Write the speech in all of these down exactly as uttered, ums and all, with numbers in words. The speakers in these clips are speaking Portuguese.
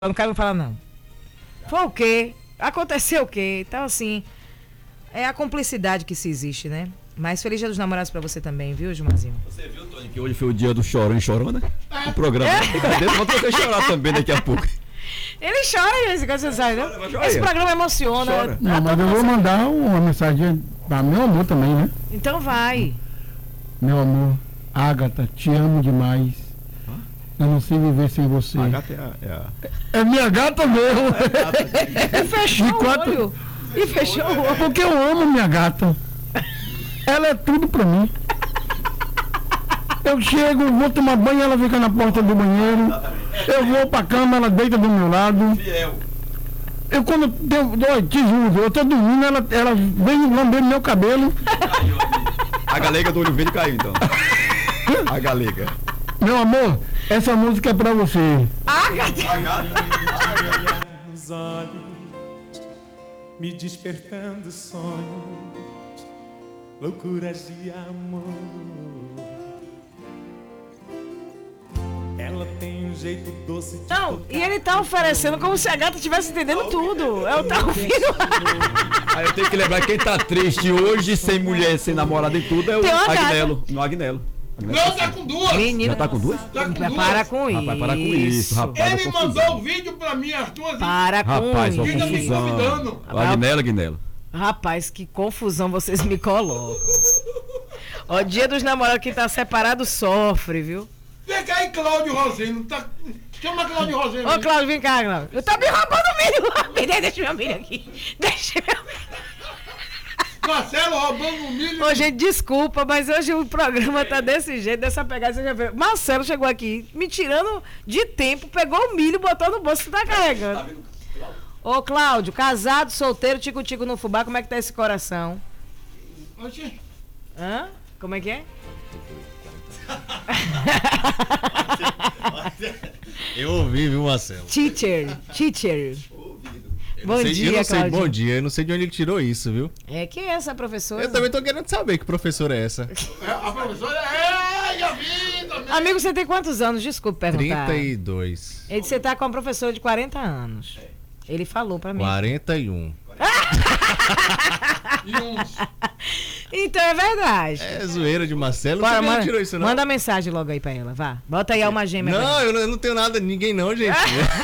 não quero falar não. Foi o quê? Aconteceu o quê? Então, assim, é a cumplicidade que se existe, né? Mas feliz dia dos namorados pra você também, viu, Gilmarzinho? Você viu, Tony, que hoje foi o dia do chorão e chorona? É. O programa. É. Vou você chorar também daqui a pouco. Ele chora, gente, quando você sai, né? Esse programa emociona. Chora. Não, mas eu vou mandar uma mensagem pra meu amor também, né? Então vai. Meu amor, Ágata, te amo demais. Hã? Eu não sei viver sem você. A gata é a... É, a... é minha gata mesmo. É e fechou e quatro... o olho. E fechou o olho. Porque eu amo minha gata. Ela é tudo pra mim. Eu chego, vou tomar banho, ela fica na porta do banheiro. Eu vou pra cama, ela deita do meu lado. Fiel. Eu quando eu, eu te juro, eu tô dormindo, ela, ela vem lamber meu cabelo. A galega do olho verde caiu, então. A galega. Meu amor, essa música é pra você. Os olhos me despertando sonhos, loucuras de amor. Ela tem um jeito doce de Não, tocar. e ele tá oferecendo como se a gata estivesse entendendo tudo. Eu tá ouvindo. Aí eu tenho que lembrar que quem tá triste hoje, sem mulher, sem namorada e tudo, é o Tem uma gata. Agnello. No Agnello. Não, tá com duas. Menino, Já tá com duas? Tá com duas. para com isso. Rapaz, para com isso, rapaz. Ele é mandou confusão. o vídeo pra mim, as duas. Para com Rapaz, só isso. Fica me confusão. convidando. O Agnello, Agnello. Rapaz, que confusão vocês me colocam. Ó, dia dos namorados, quem tá separado sofre, viu? Vem cá aí, Cláudio Rosino. Tá... Chama Cláudio Rosino. Ô, Cláudio, vem cá, Cláudio. Eu tô me roubando o milho. Peraí, deixa meu milho aqui. Deixa meu milho. Marcelo roubando o milho. Ô, gente, desculpa, mas hoje o programa tá desse jeito, dessa pegada. Você já viu? Marcelo chegou aqui, me tirando de tempo, pegou o milho, botou no bolso que tá carregando. Ô, Cláudio, casado, solteiro, tico-tico no fubá, como é que tá esse coração? Oxi. Hã? Como é que é? Eu ouvi, viu, Marcelo? Teacher, teacher. Eu Bom não sei, dia, eu não sei, Claudinho. bom dia. Eu não sei de onde ele tirou isso, viu? É, quem é essa professora? Eu também tô querendo saber que professora é essa. É, a professora é, já vi também. Amigo, você tem quantos anos? Desculpe perguntar. trinta e dois. Ele, você tá com uma professora de quarenta anos. Ele falou pra mim. quarenta e um. E uns. Então é verdade. É zoeira de Marcelo. Bora, Você não manda, tirou isso, não? manda mensagem logo aí pra ela, vá. Bota aí a alma gêmea. pra Não, ela. eu não, eu não tenho nada de ninguém, não, gente.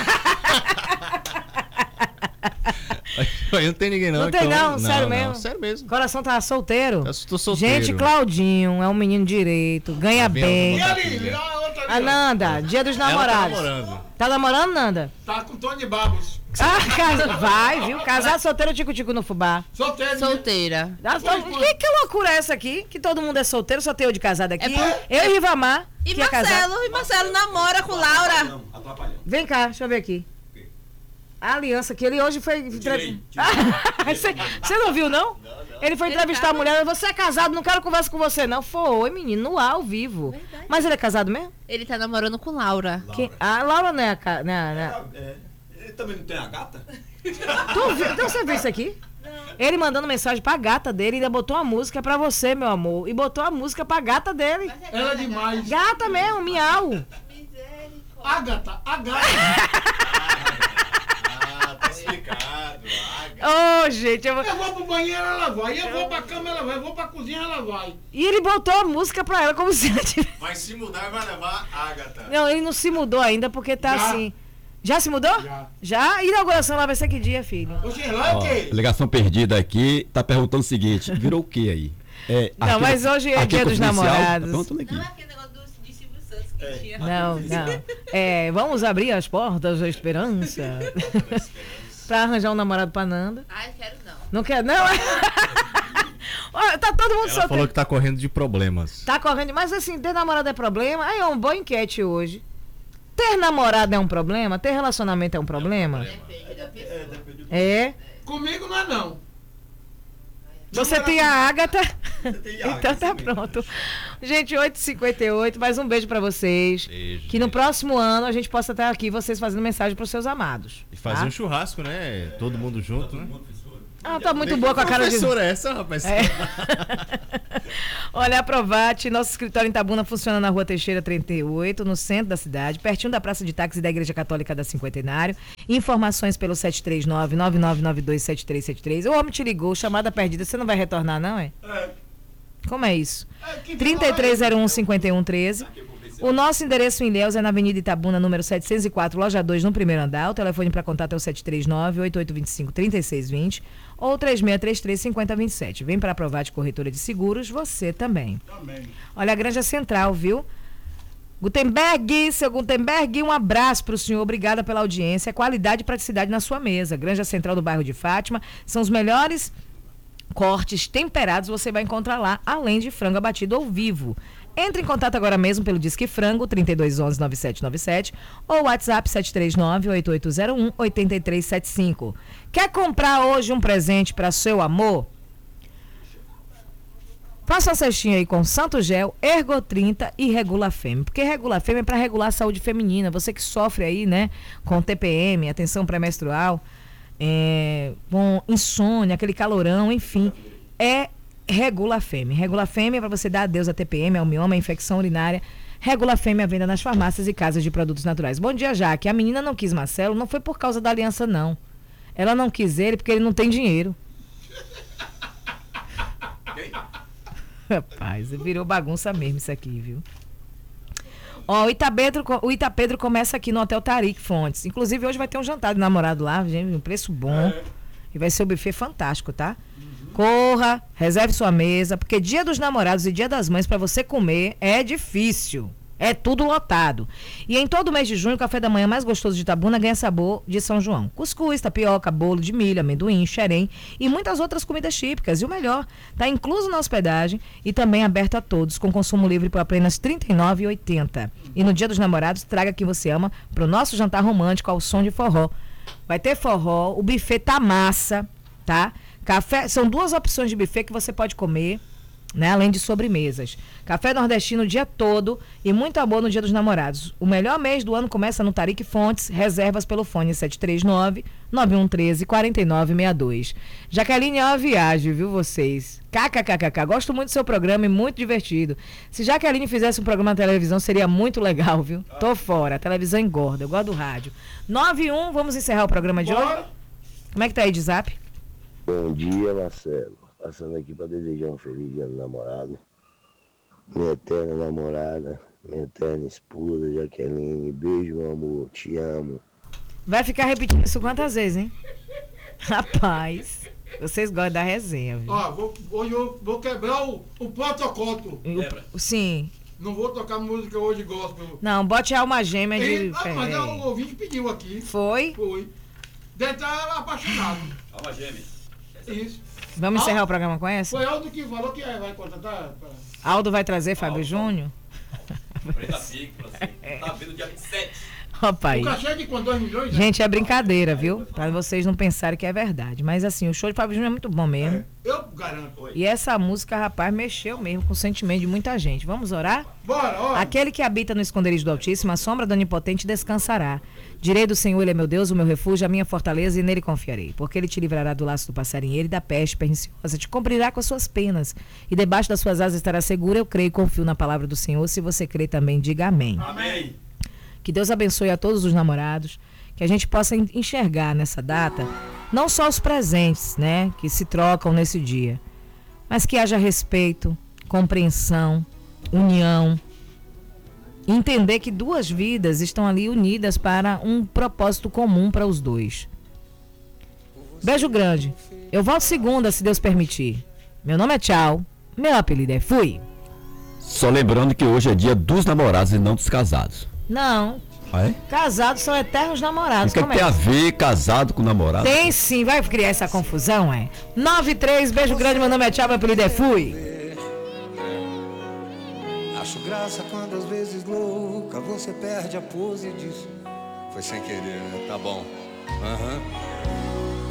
Eu não tenho ninguém, não. Não tem, então- não? Sério mesmo? Sério mesmo. Coração tá solteiro? Eu tô solteiro. Gente, Claudinho é um menino direito, ganha Tá vendo? bem. E ali, a outra ali. ó. Ananda, dia dos Ela tá namorados. namorando. Tá namorando, Nanda? Tá com Tony Babos. Ah, casa... vai, viu? Casado, solteiro, tico-tico no fubá. Solteiro. Solteira. Ah, então, que, que loucura é essa aqui? Que todo mundo é solteiro, só tem eu de casado aqui. É por- Eu e Rivamar, E que é casado. Marcelo, e Marcelo namora com Laura. Vem cá, deixa eu ver aqui. A aliança que ele hoje foi... Você você não viu, não? Ele foi Ele entrevistar a tava- mulher. Você é casado, não quero conversa com você, não. Foi, menino, no ar, ao vivo. Verdade. Mas ele é casado mesmo? Ele tá namorando com Laura. Quem? A Laura não é a... ca- Não é, não é. É, ele também não tem a gata? Tu viu? Então você viu isso aqui? Ele mandando mensagem pra gata dele, ainda botou uma música pra você, meu amor. E botou a música pra gata dele. Ela é demais. Gata mesmo, miau. Ágata, Ágata. Ah, tá explicado. Ô, gente, eu vou... Eu vou pro banheiro, ela vai. Eu vou pra cama, ela vai. Eu vou pra cozinha, ela vai. E ele botou a música pra ela como se ela tivesse... Vai se mudar e vai levar a Agatha. Não, ele não se mudou ainda porque tá Já. assim. Já se mudou? Já. Já? Inauguração lá vai ser que dia, filho? Oxi, lá é o Ó, quê? ligação perdida aqui, tá perguntando o seguinte, virou o que aí? É, Não, arquivo- mas hoje é arquivo dia dos confidencial? namorados. Tá perguntando aqui. aquele negócio do, de Silvio Santos que tinha. Não, não. É, vamos abrir as portas da esperança. Pra arranjar um namorado pra Nanda. Ai, quero não. Não quer, não? Olha, tá todo mundo Ela solteiro. falou que tá correndo de problemas. Tá correndo, mas assim, ter namorado é problema? Aí é uma boa enquete hoje. Ter namorado é um problema? Ter relacionamento é um problema? Depende da pessoa. É. Comigo não é não. Você tem a Ágata? tem a Então Ágata, tá sim. pronto. Gente, oito e cinquenta e oito, mais um beijo pra vocês. Beijo, Que no gente. próximo ano a gente possa estar aqui, vocês fazendo mensagem pros seus amados. E fazer tá? um churrasco, né? Todo mundo junto, né? Ah, tá muito Nem boa com a cara de... professora é essa, rapaz? É. Olha, a Provate, nosso escritório em Itabuna funciona na Rua Teixeira trinta e oito, no centro da cidade, pertinho da Praça de Táxi da Igreja Católica da Cinquentenário. Informações pelo sete três nove, nove nove nove dois, sete três sete três. O homem te ligou, chamada perdida, você não vai retornar não, é? É. Como é isso? É, que trinta e três zero um, cinquenta e um treze. O nosso endereço em Ilhéus é na Avenida Itabuna, número setecentos e quatro, loja dois, no primeiro andar. O telefone para contato é o sete três nove, oito oito dois cinco, três seis dois zero ou três seis três três, cinco zero dois sete. Vem para a Provate Corretora de Seguros, você também. Também. Olha, a Granja Central, viu? Gutenberg, seu Gutenberg, um abraço para o senhor, obrigada pela audiência, qualidade e praticidade na sua mesa. Granja Central do bairro de Fátima, são os melhores cortes temperados, você vai encontrar lá, além de frango abatido ao vivo. Entre em contato agora mesmo pelo Disque Frango, trinta e dois onze, nove sete nove sete, ou WhatsApp sete três nove, oito oito zero um, oito três sete cinco. Quer comprar hoje um presente para seu amor? Faça uma cestinha aí com Santo Gel, Ergo trinta e Regula Fêmea. Porque Regula Fêmea é para regular a saúde feminina. Você que sofre aí, né, com T P M, atenção pré-menstrual, é, com insônia, aquele calorão, enfim, é Regula Fêmea. Regula Fêmea é para você dar adeus a T P M, ao mioma, a infecção urinária. Regula Fêmea à venda nas farmácias e casas de produtos naturais. Bom dia, Jaque. A menina não quis Marcelo, não foi por causa da aliança, não. Ela não quis ele porque ele não tem dinheiro. Rapaz, virou bagunça mesmo isso aqui, viu? Ó, o Itapedro, o Itapedro começa aqui no Hotel Tarik Fontes. Inclusive, hoje vai ter um jantar de namorado lá, gente, um preço bom. E vai ser um buffet fantástico, tá? Corra, reserve sua mesa, porque Dia dos Namorados e Dia das Mães para você comer é difícil. É tudo lotado. E em todo mês de junho, o café da manhã mais gostoso de Itabuna ganha sabor de São João. Cuscuz, tapioca, bolo de milho, amendoim, xerém e muitas outras comidas típicas. E o melhor, está incluso na hospedagem e também aberto a todos, com consumo livre por apenas trinta e nove reais e oitenta centavos. E no Dia dos Namorados, traga quem você ama para o nosso jantar romântico ao som de forró. Vai ter forró, o buffet tá massa, tá? Café, são duas opções de buffet que você pode comer, né? Além de sobremesas. Café nordestino o dia todo e muito amor no Dia dos Namorados. O melhor mês do ano começa no Tarik Fontes, reservas pelo fone sete três nove, nove um um três, quatro nove seis dois. Jaqueline é uma viagem, viu vocês? KKKKK, gosto muito do seu programa e muito divertido. Se Jaqueline fizesse um programa na televisão, seria muito legal, viu? Tô fora, a televisão engorda, eu gosto do rádio. nove e um, vamos encerrar o programa de hoje? Como é que tá aí de zap? Bom dia, Marcelo. Passando aqui para desejar um feliz dia do namorado. Minha eterna namorada, minha eterna esposa, Jaqueline. Beijo, meu amor. Te amo. Vai ficar repetindo isso quantas vezes, hein? Rapaz, vocês gostam da resenha, viu? Ó, vou, hoje eu vou quebrar o, o protocolo. O- sim. Não vou tocar música hoje gospel. Não, bote alma gêmea de... E, ah, mas é, o ouvinte pediu aqui. Foi? Foi. Deve estar apaixonado. Alma gêmea. Isso. Vamos encerrar o programa com essa? Foi Aldo que falou que vai contratar. pra- Aldo vai trazer Fábio Júnior? Preta Fica, tá vendo dia vinte e sete. Rapaz. O cachê é de quanto? dois milhões? né? Gente, é brincadeira, viu? Pra vocês não pensarem que é verdade. Mas assim, o show de Fábio Júnior é muito bom mesmo. Eu garanto. E essa música, rapaz, mexeu mesmo com o sentimento de muita gente. Vamos orar? Bora, ó. Aquele que habita no esconderijo do Altíssimo, a sombra do Onipotente descansará. Direi do Senhor, Ele é meu Deus, o meu refúgio, a minha fortaleza, e nele confiarei. Porque Ele te livrará do laço do passarinheiro e da peste perniciosa, te cobrirá com as suas penas, e debaixo das suas asas estará seguro. Eu creio e confio na palavra do Senhor. Se você crê também, diga amém. Amém. Que Deus abençoe a todos os namorados, que a gente possa en- enxergar nessa data, não só os presentes, né, que se trocam nesse dia, mas que haja respeito, compreensão, união, entender que duas vidas estão ali unidas para um propósito comum para os dois. Beijo grande. Eu volto segunda, se Deus permitir. Meu nome é Tchau, meu apelido é Fui. Só lembrando que hoje é dia dos namorados e não dos casados. Não, Ah, é? casados são eternos namorados. O que, é que Como é? tem a ver casado com namorado? Tem sim, vai criar essa confusão, é? nove três, beijo grande, meu nome é Tchau, meu apelido é Fui. Acho graça quando às vezes louca você perde a pose e diz: foi sem querer, né? Tá bom. Aham.